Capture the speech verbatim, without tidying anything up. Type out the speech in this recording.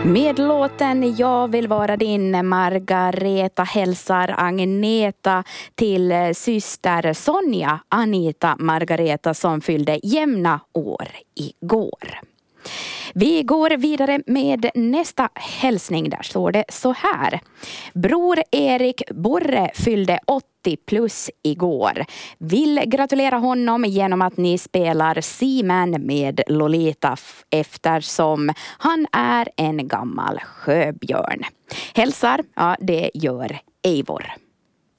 Med låten Jag vill vara din, Margareta hälsar Agneta till syster Sonja, Anita Margareta, som fyllde jämna år igår. Vi går vidare med nästa hälsning. Där står det så här: Bror Erik Borre fyllde åttio plus igår. Vill gratulera honom genom att ni spelar Seaman med Lolita eftersom han är en gammal sjöbjörn. Hälsar, ja, det gör Eivor.